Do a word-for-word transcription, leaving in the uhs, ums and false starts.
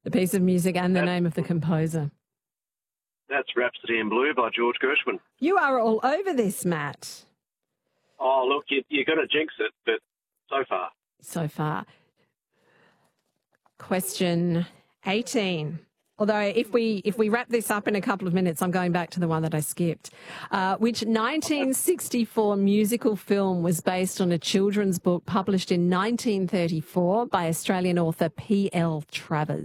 the piece of music and the That's, name of the composer. That's Rhapsody in Blue by George Gershwin. You are all over this, Matt. Oh, look, you, you're going to jinx it, but so far. So far. Question eighteen. Although if we if we wrap this up in a couple of minutes, I'm going back to the one that I skipped. Uh, which nineteen sixty-four musical film was based on a children's book published in nineteen thirty-four by Australian author P L Travers?